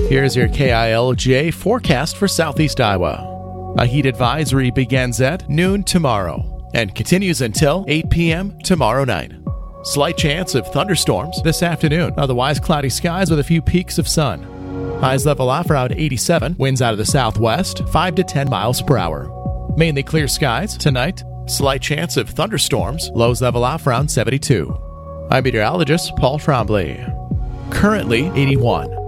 Here's your KILJ forecast for Southeast Iowa. A heat advisory begins at noon tomorrow and continues until 8 p.m. tomorrow night. Slight chance of thunderstorms this afternoon. Otherwise, cloudy skies with a few peaks of sun. Highs level off around 87. Winds out of the southwest, 5 to 10 miles per hour. Mainly clear skies tonight. Slight chance of thunderstorms. Lows level off around 72. I'm meteorologist Paul Trombley. Currently 81.